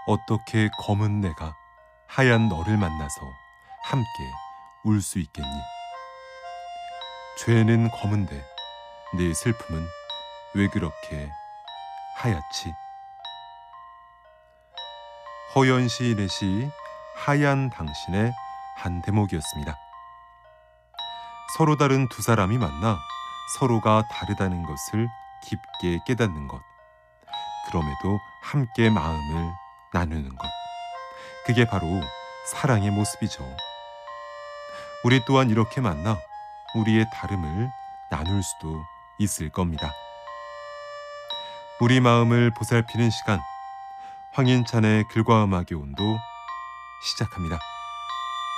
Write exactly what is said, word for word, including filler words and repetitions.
어떻게 검은 내가 하얀 너를 만나서 함께 울 수 있겠니? 죄는 검은데 네 슬픔은 왜 그렇게 하얗지? 허연 시인의 시 하얀 당신의 한 대목이었습니다. 서로 다른 두 사람이 만나 서로가 다르다는 것을 깊게 깨닫는 것, 그럼에도 함께 마음을 나누는 것, 그게 바로 사랑의 모습이죠. 우리 또한 이렇게 만나 우리의 다름을 나눌 수도 있을 겁니다. 우리 마음을 보살피는 시간, 황인찬의 글과 음악의 온도 시작합니다.